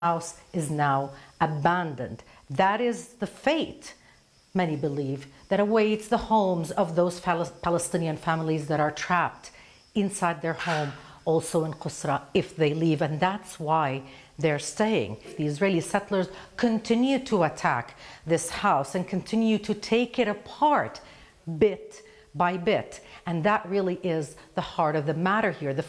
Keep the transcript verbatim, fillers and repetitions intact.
house is now abandoned. That is the fate, many believe, that awaits the homes of those Palestinian families that are trapped inside their home, also in Qusra, if they leave. And that's why they're staying. The Israeli settlers continue to attack this house and continue to take it apart bit by bit. And that really is the heart of the matter here. The